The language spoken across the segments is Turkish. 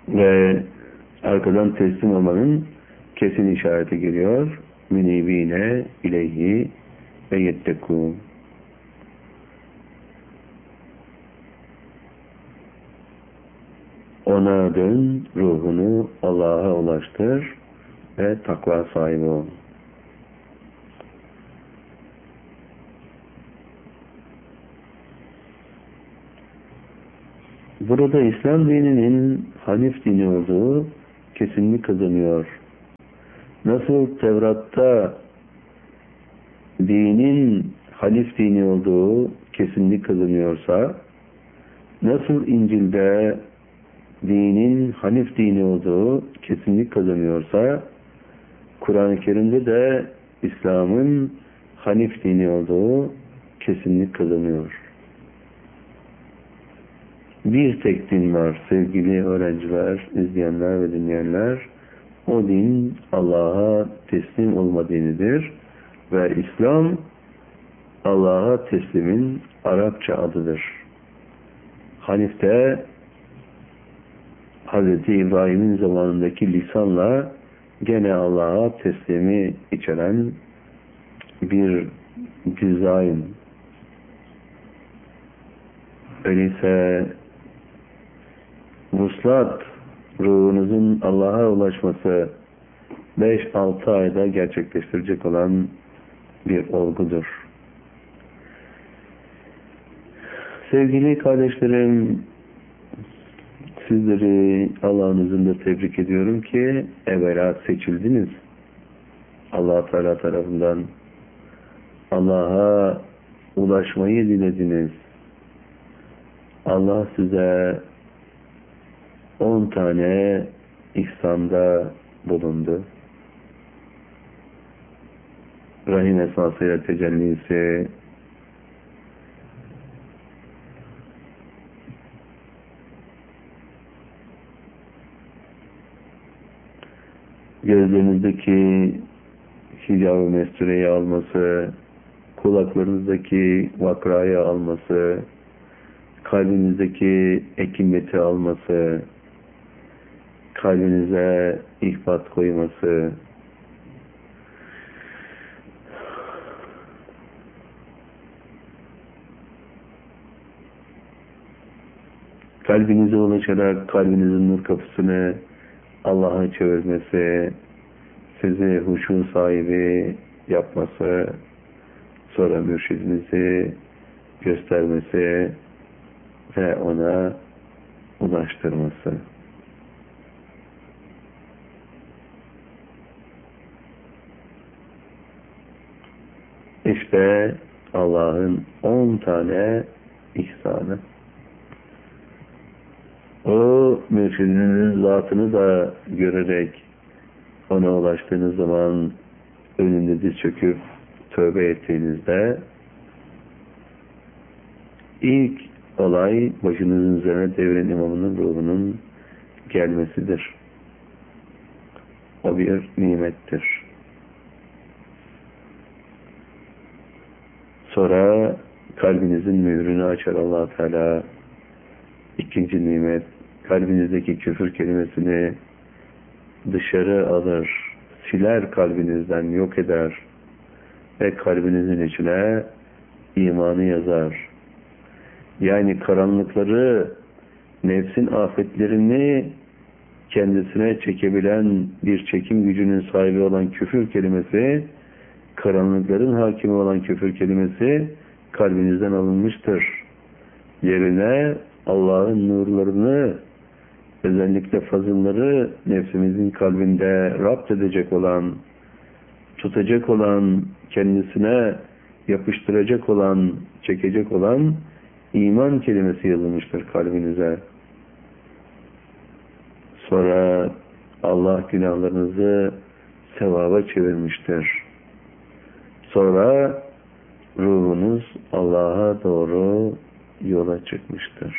Ve arkadan teslim olmanın kesin işareti geliyor. Münibine ileyhi ve yettekûn. Ona dön, ruhunu Allah'a ulaştır ve takva sahibi ol. Burada İslam dininin Hanif dini olduğu kesinlik kazanıyor. Nasıl Tevrat'ta dinin Hanif dini olduğu kesinlik kazanıyorsa, nasıl İncil'de dinin Hanif dini olduğu kesinlik kazanıyorsa, Kur'an-ı Kerim'de de İslam'ın Hanif dini olduğu kesinlik kazanıyor. Bir tek din var sevgili öğrenciler, izleyenler ve dinleyenler. O din Allah'a teslim olma dinidir. Ve İslam Allah'a teslimin Arapça adıdır. Hanif'te Hz. İbrahim'in zamanındaki lisanla gene Allah'a teslimi içeren bir dizayn. Öyleyse vuslat, ruhunuzun Allah'a ulaşması 5-6 ayda gerçekleştirecek olan bir olgudur. Sevgili kardeşlerim, sizleri Allah'ın izniyle tebrik ediyorum ki evvela seçildiniz. Allah Teala tarafından Allah'a ulaşmayı dilediniz. Allah size 10 tane ihsanda bulundu. Rahim esmasıyla tecellisi, gözlerinizdeki hicab-ı mestureyi alması, kulaklarınızdaki vakrayı alması, kalbinizdeki ekimeti alması, kalbinize ihbat koyması, kalbinize ulaşarak kalbinizin nur kapısını Allah'a çevirmesi, sizi huşu sahibi yapması, sonra mürşidinizi göstermesi ve ona ulaştırması. İşte Allah'ın 10 tane ihsanı. O mürşidinizin zatını da görerek ona ulaştığınız zaman önünde diz çöküp tövbe ettiğinizde ilk olay başınızın üzerine devrin imamının ruhunun gelmesidir. O bir nimettir. Sonra kalbinizin mührünü açar Allah Teala. İkinci nimet, kalbinizdeki küfür kelimesini dışarı alır, siler kalbinizden, yok eder ve kalbinizin içine imanı yazar. Yani karanlıkları, nefsin afetlerini kendisine çekebilen bir çekim gücünün sahibi olan küfür kelimesi, karanlıkların hakimi olan küfür kelimesi kalbinizden alınmıştır. Yerine Allah'ın nurlarını, özellikle fazılları nefsimizin kalbinde rapt edecek olan, tutacak olan, kendisine yapıştıracak olan, çekecek olan iman kelimesi yazılmıştır kalbinize. Sonra Allah günahlarınızı sevaba çevirmiştir. Sonra ruhunuz Allah'a doğru yola çıkmıştır.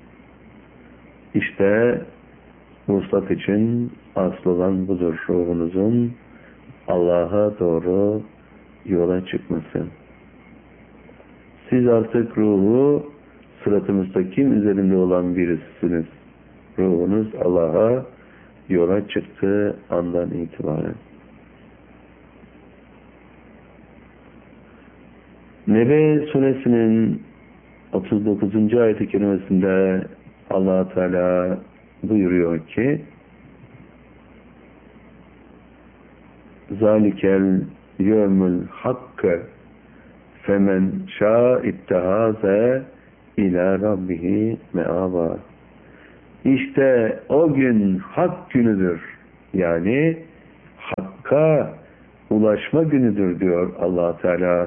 İşte vuslat için asıl olan budur, ruhunuzun Allah'a doğru yola çıkması. Siz artık ruhu sırat-ı müstakim üzerinde olan birisiniz. Ruhunuz Allah'a yola çıktığı andan itibaren. Nebe suresinin 39. ayet-i kerimesinde Allah Teala buyuruyor ki zalikel yevmül hakkı femen şâ ittehaze ila rabbihi me'aba. İşte o gün hak günüdür. Yani hakka ulaşma günüdür diyor Allah Teala.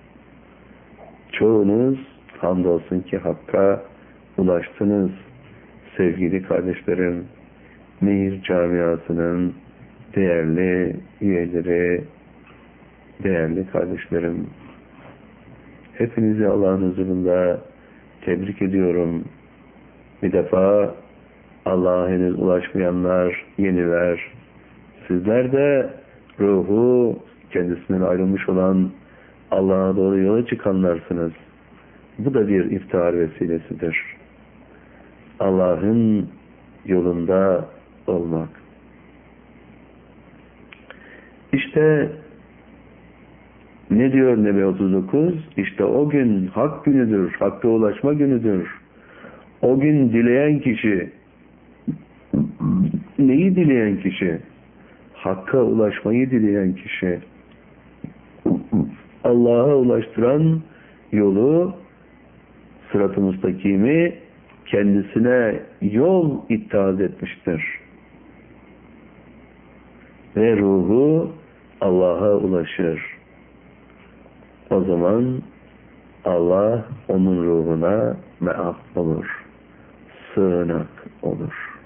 Çoğunuz hamdolsun ki hakka ulaştınız sevgili kardeşlerim. Mehir camiasının değerli üyeleri, değerli kardeşlerim. Hepinizi Allah'ın huzurunda tebrik ediyorum. Bir defa Allah'a henüz ulaşmayanlar, yeniler. Sizler de ruhu kendisinden ayrılmış olan Allah'a doğru yola çıkanlarsınız. Bu da bir iftihar vesilesidir. Allah'ın yolunda olmak. İşte ne diyor Nebe 39? İşte o gün hak günüdür, hakka ulaşma günüdür. O gün dileyen kişi, neyi dileyen kişi? Hakka ulaşmayı dileyen kişi. Allah'a ulaştıran yolu, sırat-ı müstakimi kendisine yol ittihaz etmiştir. Ve ruhu Allah'a ulaşır. O zaman Allah onun ruhuna meaf olur. Sığınak olur.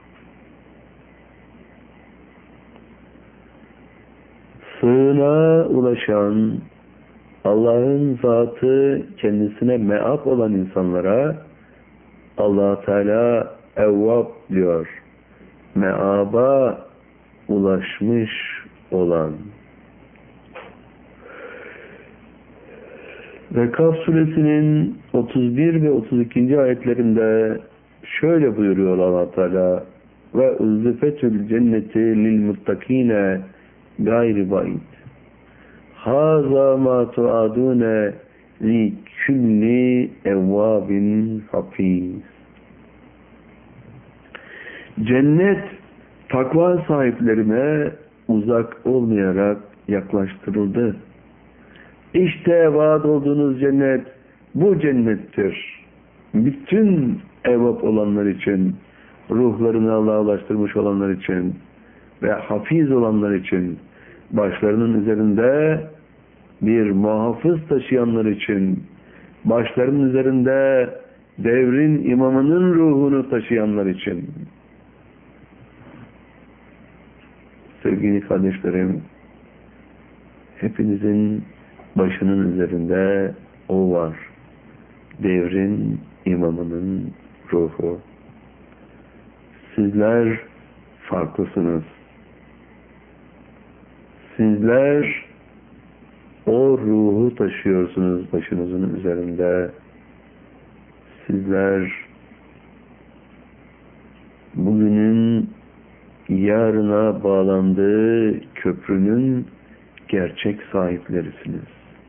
Sığınağa ulaşan, Allah'ın zatı kendisine meaf olan insanlara Allah Teala Evvab diyor. Meaba ulaşmış olan. Ve Kaf suresinin 31 ve 32. ayetlerinde şöyle buyuruyor Allah Teala: ve uzlifetül cenneti lil muttakine gayri ba'id. Haza ma tuadune li külli evvabin hafiz. Cennet takva sahiplerine uzak olmayarak yaklaştırıldı. İşte vaat olduğunuz cennet bu cennettir. Bütün evvab olanlar için, ruhlarını Allah'a ulaştırmış olanlar için ve hafiz olanlar için, başlarının üzerinde bir muhafız taşıyanlar için, başlarının üzerinde devrin imamının ruhunu taşıyanlar için. Sevgili kardeşlerim, hepinizin başının üzerinde o var. Devrin imamının ruhu. Sizler farklısınız. Sizler o ruhu taşıyorsunuz başınızın üzerinde. Sizler bugünün yarına bağlandığı köprünün gerçek sahiplerisiniz.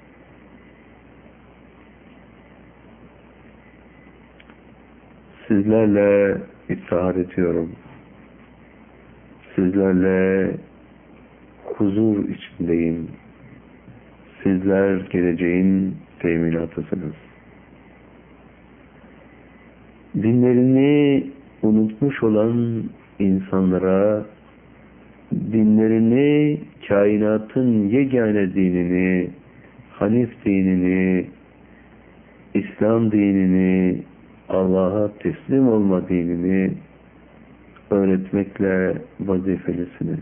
Sizlerle iftihar ediyorum. Sizlerle huzur içindeyim. Sizler geleceğin teminatısınız. Dinlerini unutmuş olan insanlara, dinlerini, kainatın yegane dinini, Hanif dinini, İslam dinini, Allah'a teslim olma dinini öğretmekle vazifelisiniz.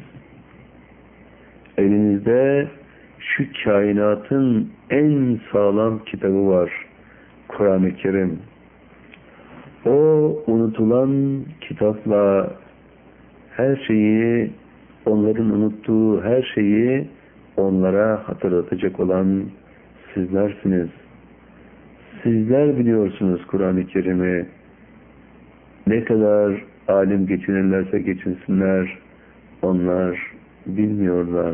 Elinizde şu kainatın en sağlam kitabı var, Kur'an-ı Kerim. O unutulan kitapla her şeyi, onların unuttuğu her şeyi onlara hatırlatacak olan sizlersiniz. Sizler biliyorsunuz Kur'an-ı Kerim'i. Ne kadar alim geçinirlerse geçinsinler, onlar bilmiyorlar.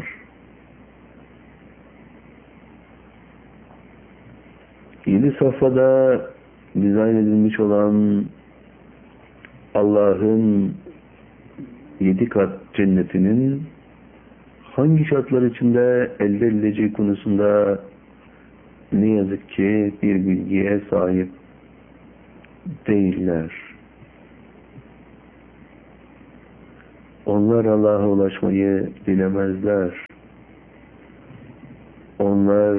Yedi safhada dizayn edilmiş olan Allah'ın 7 kat cennetinin hangi şartlar içinde elde edileceği konusunda ne yazık ki bir bilgiye sahip değiller. Onlar Allah'a ulaşmayı dilemezler. Onlar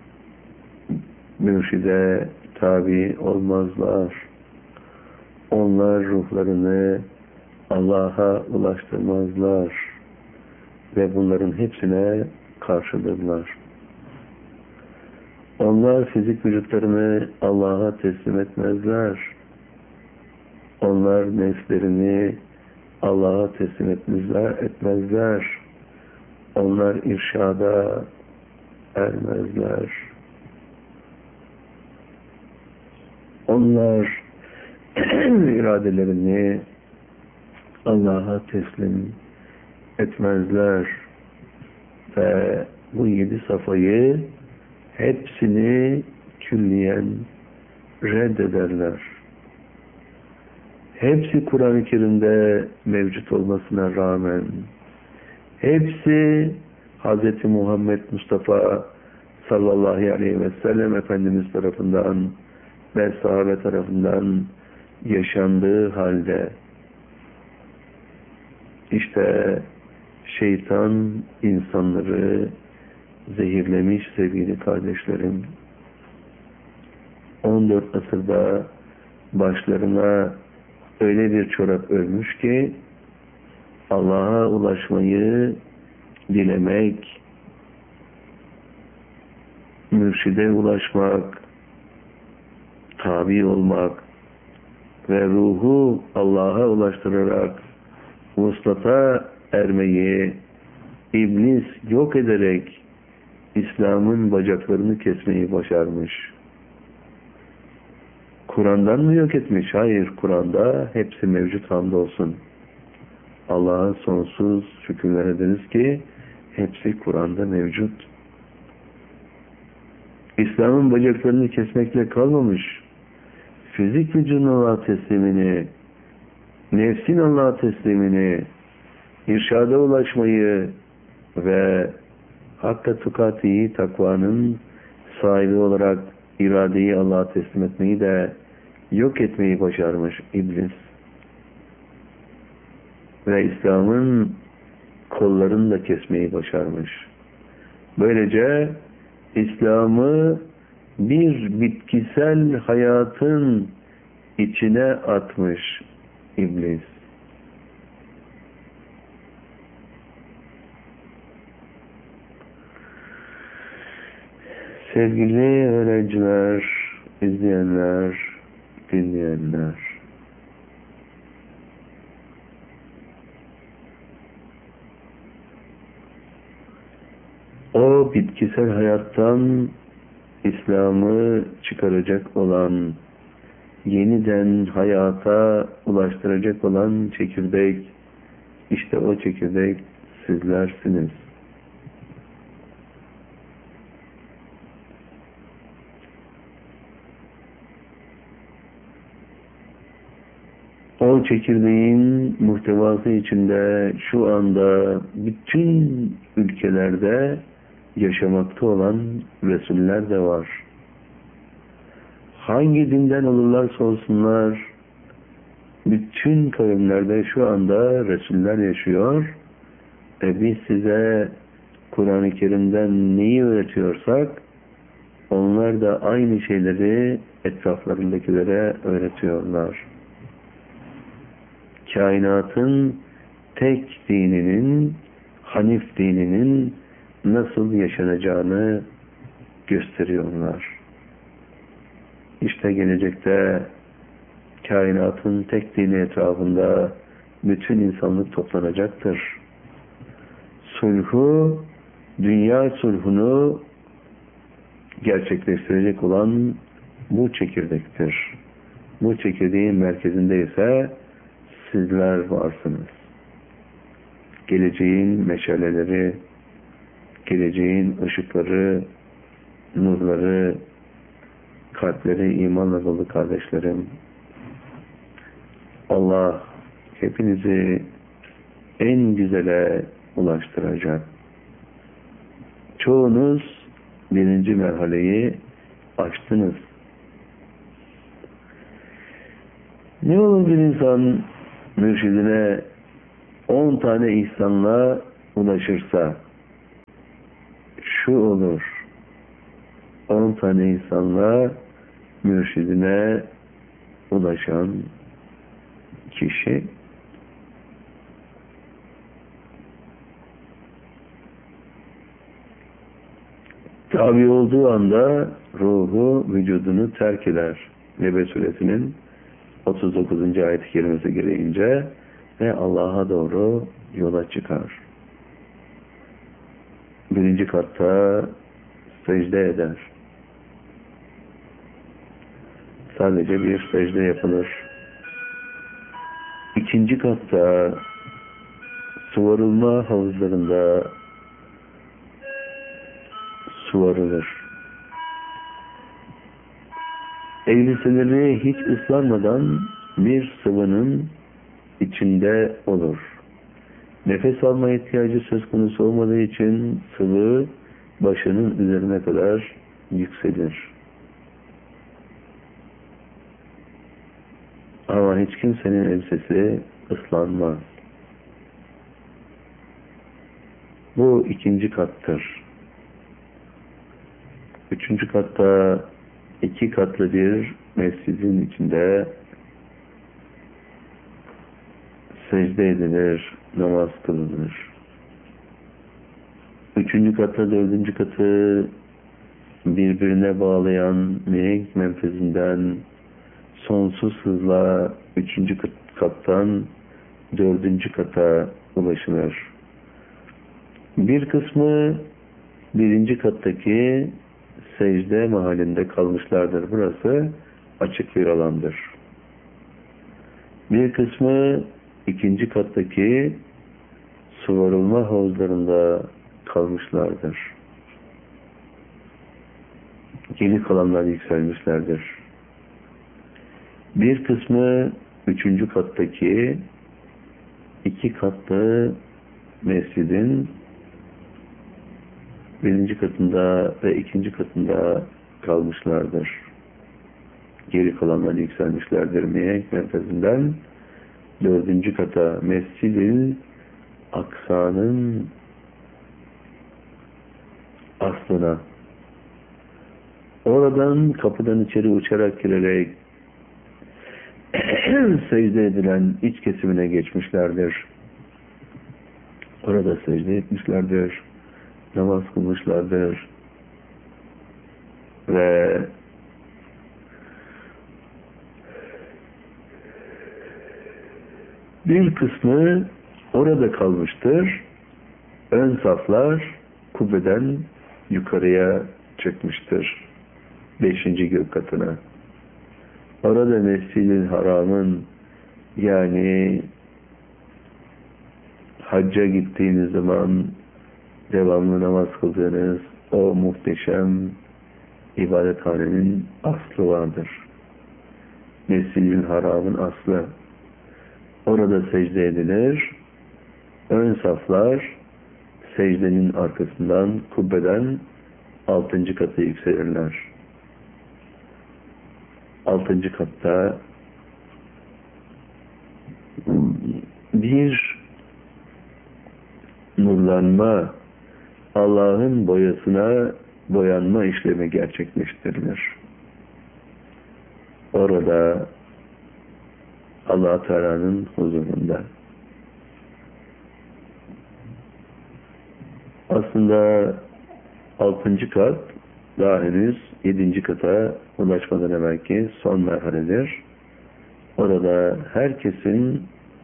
mürşide tabi olmazlar. Onlar ruhlarını Allah'a ulaştırmazlar ve bunların hepsine karşıdırlar. Onlar fizik vücutlarını Allah'a teslim etmezler. Onlar nefslerini Allah'a teslim etmezler. Onlar irşada ermezler. Onlar iradelerini Allah'a teslim etmezler. Ve bu 7 safayı hepsini külliyen reddederler. Hepsi Kur'an-ı Kerim'de mevcut olmasına rağmen, hepsi Hz. Muhammed Mustafa sallallahu aleyhi ve sellem Efendimiz tarafından ve sahabe tarafından yaşandığı halde, işte şeytan insanları zehirlemiş sevgili kardeşlerim. 14 asırda başlarına öyle bir çorap örmüş ki Allah'a ulaşmayı dilemek, mürşide ulaşmak, tabi olmak ve ruhu Allah'a ulaştırarak vuslata ermeyi iblis yok ederek İslam'ın bacaklarını kesmeyi başarmış. Kur'an'dan mı yok etmiş? Hayır, Kur'an'da hepsi mevcut, hamdolsun. Allah'a sonsuz şükürler ederiz ki hepsi Kur'an'da mevcut. İslam'ın bacaklarını kesmekle kalmamış. Fizik vücudun Allah'a teslimini, nefsin Allah'a teslimini, irşada ulaşmayı ve hakka tukatiyi, takvanın sahibi olarak iradeyi Allah'a teslim etmeyi de yok etmeyi başarmış iblis. Ve İslam'ın kollarını da kesmeyi başarmış. Böylece İslam'ı bir bitkisel hayatın içine atmış iblis. Sevgili öğrenciler, izleyenler, dinleyenler, o bitkisel hayattan İslam'ı çıkaracak olan, yeniden hayata ulaştıracak olan çekirdek, işte o çekirdek sizlersiniz. O çekirdeğin muhtevası içinde şu anda bütün ülkelerde yaşamakta olan Resuller de var. Hangi dinden olurlarsa olsunlar, bütün kavimlerde şu anda Resuller yaşıyor. Biz size Kur'an-ı Kerim'den neyi öğretiyorsak, onlar da aynı şeyleri etraflarındakilere öğretiyorlar. Kainatın tek dininin, Hanif dininin nasıl yaşanacağını gösteriyorlar. İşte gelecekte kainatın tek dini etrafında bütün insanlık toplanacaktır. Sulhu, dünya sulhunu gerçekleştirecek olan bu çekirdektir. Bu çekirdeğin merkezinde ise sizler varsınız. Geleceğin meşaleleri, geleceğin ışıkları, nurları, kalpleri imanla dolu kardeşlerim. Allah hepinizi en güzele ulaştıracak. Çoğunuz birinci merhaleyi aştınız. Ne olur bir insan mürşidine 10 tane ihsanla ulaşırsa, şu olur: 10 tane ihsanla mürşidine ulaşan kişi tabi olduğu anda ruhu vücudunu terk eder. Nebe suresinin 39. ayet-i kerimesi gereğince ve Allah'a doğru yola çıkar. Birinci katta secde eder. Sadece bir secde yapılır. İkinci katta suvarılma havuzlarında suvarılır. Elbiseleri hiç ıslanmadan bir sıvının içinde olur. Nefes alma ihtiyacı söz konusu olmadığı için sıvı başının üzerine kadar yükselir. Ama hiç kimsenin elbisesi ıslanmaz. Bu ikinci kattır. Üçüncü katta 2 katlı bir mescidin içinde secde edilir, namaz kılınır. Üçüncü katta, dördüncü katı birbirine bağlayan mihenk menfezinden sonsuz hızla üçüncü kattan dördüncü kata ulaşılır. Bir kısmı birinci kattaki secde mahallinde kalmışlardır. Burası açık bir alandır. Bir kısmı ikinci kattaki suvarılma havuzlarında kalmışlardır. Geri kalanlar yükselmişlerdir. Bir kısmı üçüncü kattaki 2 katlı mescidin birinci katında ve ikinci katında kalmışlardır. Geri kalanlar yükselmişlerdir. Mihenk merkezinden 4. kata, Mescid-i Aksa'nın aslına. Oradan kapıdan içeri uçarak girerek secde edilen iç kesimine geçmişlerdir. Orada secde etmişlerdir. Namaz kılmışlardır. Ve bir kısmı orada kalmıştır. Ön saflar kubbeden yukarıya çıkmıştır. 5. gök katına. Orada Mescid-i Haram'ın, yani hacca gittiğiniz zaman devamlı namaz kıldığınız o muhteşem ibadethanenin aslı vardır. Mescid-i Haram'ın aslı. Orada secde edilir. Ön saflar secdenin arkasından, kubbeden 6. kata yükselirler. 6. katta bir nurlanma, Allah'ın boyasına boyanma işlemi gerçekleştirilir. Orada Allah Teala'nın huzurunda. Aslında 6. kat daha henüz 7. kata ulaşmadan evvelki son merhaledir. Orada herkesin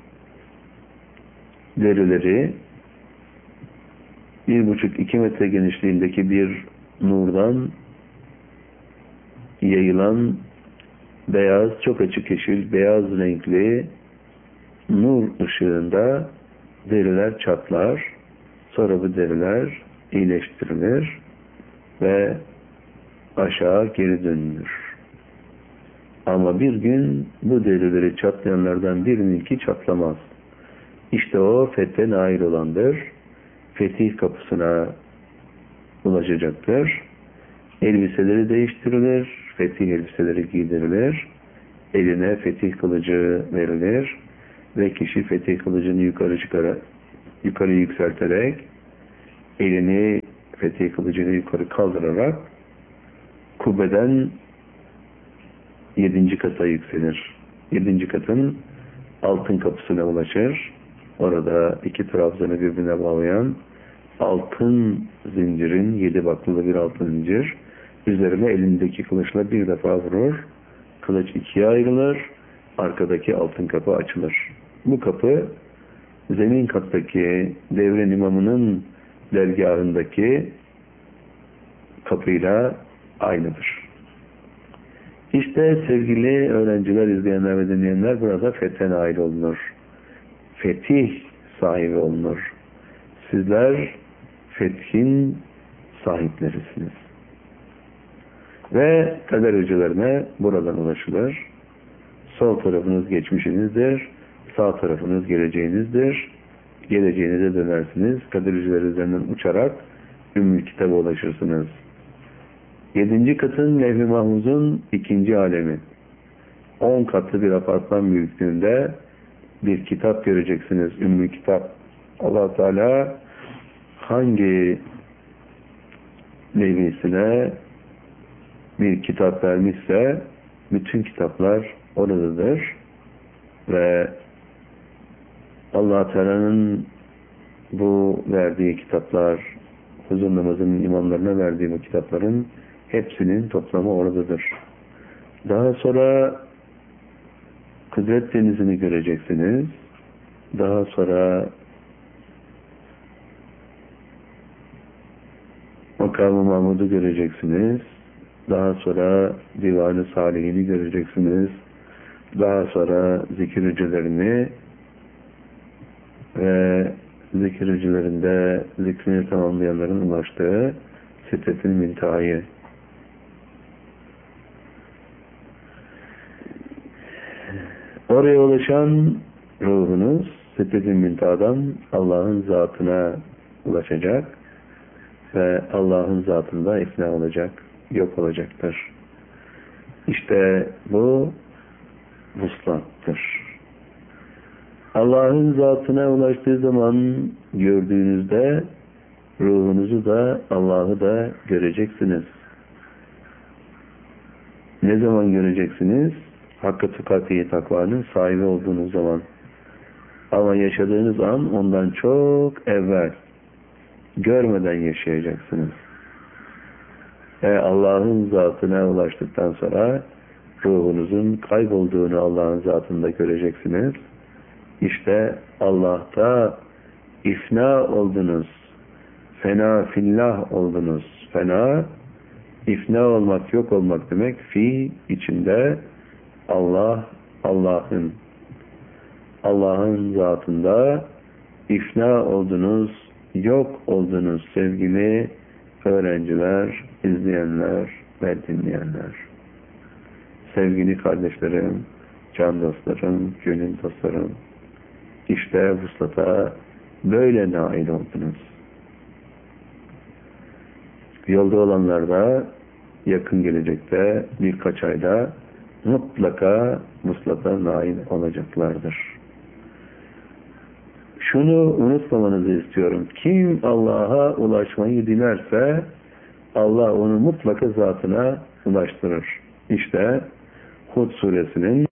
derileri 1,5-2 metre genişliğindeki bir nurdan yayılan beyaz, çok açık yeşil, beyaz renkli nur ışığında deriler çatlar. Sonra bu deriler iyileştirilir ve aşağı geri dönülür. Ama bir gün bu derileri çatlayanlardan birininki çatlamaz. İşte o fethe nail olandır. Fetih kapısına ulaşacaktır. Elbiseleri değiştirilir. Fetih elbiseleri giydirilir. Eline fetih kılıcı verilir. Ve kişi fetih kılıcını yukarı yükselterek elini fetih kılıcını yukarı kaldırarak kubbeden 7. kata yükselir. 7. katın altın kapısına ulaşır. Orada iki trabzanı birbirine bağlayan altın zincirin, 7 baklılı bir altın zincir, üzerine elindeki kılıçla bir defa vurur. Kılıç ikiye ayrılır. Arkadaki altın kapı açılır. Bu kapı zemin kattaki devrin imamının dergahındaki kapıyla aynıdır. İşte sevgili öğrenciler, izleyenler ve dinleyenler, burada fethe nail olunur. Fetih sahibi olunur. Sizler fethin sahiplerisiniz. Ve kader hocalarına buradan ulaşılır. Sol tarafınız geçmişinizdir. Sağ tarafınız geleceğinizdir. Geleceğinize dönersiniz. Kader hocaları üzerinden uçarak Ümmü Kitab'a ulaşırsınız. 7. katın Levh-i Mahfuz'un 2. alemi. 10 katlı bir apartman büyüklüğünde bir kitap göreceksiniz. Ümmü Kitap. Allah Teala hangi nevisine bir kitap vermişse bütün kitaplar oradadır. Ve Allah Teala'nın bu verdiği kitaplar, huzur namazının imamlarına verdiği bu kitapların hepsinin toplamı oradadır. Daha sonra Kudret Denizi'ni göreceksiniz. Daha sonra Makam-ı Mahmud'u göreceksiniz. Daha sonra Divan-ı Salihini göreceksiniz. Daha sonra zikir hücrelerini ve zikir hücrelerinde zikrini tamamlayanların ulaştığı Sidret-i Münteha'yı. Oraya ulaşan ruhunuz Sidret-i Münteha'dan Allah'ın zatına ulaşacak ve Allah'ın zatında ifna olacak, yok olacaktır. İşte bu vuslattır. Allah'ın zatına ulaştığı zaman gördüğünüzde ruhunuzu da Allah'ı da göreceksiniz. Ne zaman göreceksiniz? Hakkı tukatiye takvanın sahibi olduğunuz zaman. Ama yaşadığınız an ondan çok evvel. Görmeden yaşayacaksınız. Ve Allah'ın zatına ulaştıktan sonra ruhunuzun kaybolduğunu Allah'ın zatında göreceksiniz. İşte Allah'ta ifna oldunuz. Fena fillah oldunuz. Fena, ifna olmak, yok olmak demek. Fi içinde Allah, Allah'ın zatında ifna oldunuz, yok oldunuz sevgili öğrenciler, izleyenler ve dinleyenler. Sevgili kardeşlerim, can dostlarım, gönül dostlarım, işte vuslata böyle nail oldunuz. Yolda olanlar da yakın gelecekte birkaç ayda mutlaka vuslata nail olacaklardır. Şunu unutmamanızı istiyorum. Kim Allah'a ulaşmayı dilerse Allah onu mutlaka zatına ulaştırır. İşte Hud suresinin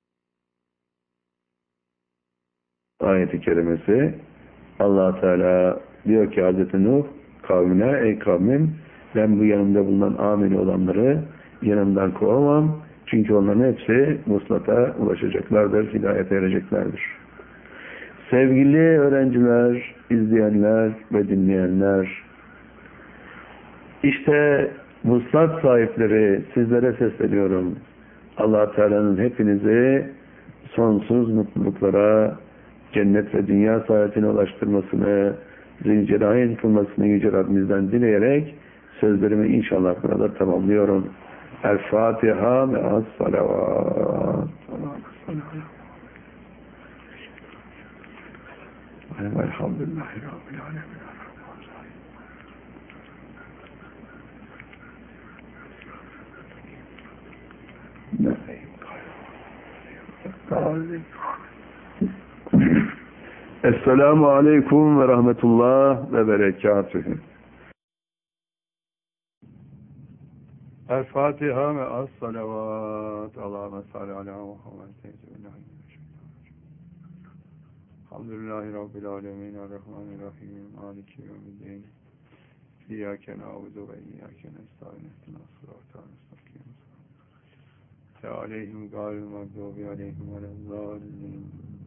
ayet-i kerimesi, Allah Teala diyor ki Hz. Nuh kavmine, ey kavmim, ben bu yanımda bulunan ameli olanları yanımdan kovamam. Çünkü onların hepsi vuslata ulaşacaklardır, hidayete ereceklerdir. Sevgili öğrenciler, izleyenler ve dinleyenler, işte vuslat sahipleri, sizlere sesleniyorum. Allah Teala'nın hepinizi sonsuz mutluluklara, cennet ve dünya saadetine ulaştırmasını, zilcelayın kılmasını Yüce Rabbimizden dileyerek sözlerimi inşallah burada tamamlıyorum. El Fatiha ve as-salavat. Elhamdülillahi Rabbil alemin. Esselamu aleyküm ve rahmetullah ve berekatühü. El Fatiha ve as-salavat. Allahümme salli ala Muhammed. Elhamdülillahi Rabbil alemin. Errahmanirrahim. Maliki yevmiddin. İyyâke na'budu ve iyyâke nestaîn. İhdinas sıratal mustakîm. Aleyhim gâlil mağdûbi aleyhim velezzâllîn.